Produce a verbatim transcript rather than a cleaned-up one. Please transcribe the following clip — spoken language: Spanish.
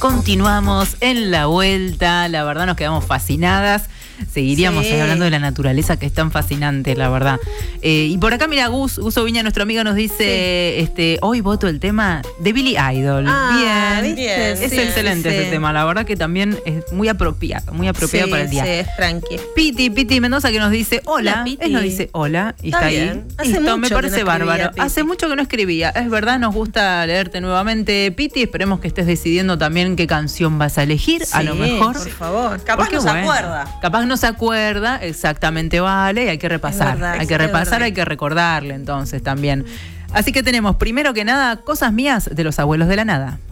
Continuamos en la vuelta, la verdad nos quedamos fascinadas. Seguiríamos sí. hablando de la naturaleza, que es tan fascinante, la verdad. Eh, y por acá, mira, Gus, Gus Viña, nuestro amigo, nos dice, sí. este, hoy voto el tema de Billy Idol. Ah, bien, bien. Es sí, excelente sí. ese tema, la verdad que también es muy apropiado, muy apropiado sí, para el día. Sí, es tranqui. Piti, Piti Mendoza, que nos dice hola. Hola, Piti. Él nos dice hola y está, está ahí. Hace Listo, mucho me parece que no bárbaro. Piti. Hace mucho que no escribía. Es verdad, nos gusta leerte nuevamente, Piti. Esperemos que estés decidiendo también qué canción vas a elegir. Sí, a lo mejor. por favor. Capaz Porque, no se bueno, acuerda. Capaz no se acuerda, exactamente, vale. Hay que repasar. Verdad, hay que repasar, verdad. hay que recordarle entonces también. Así que tenemos, primero que nada, Cosas mías de los abuelos de la nada.